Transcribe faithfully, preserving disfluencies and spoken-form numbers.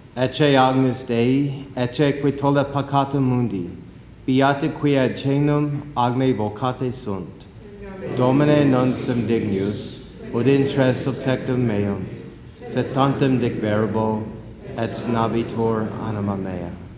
Ecce agnus Dei, ecce qui tolle peccata mundi, beata qui ad cenum agne vocate sunt. Domine non sum dignus, ut intre subtectum meum, sed tantum dic verbo, et navitur anima mea.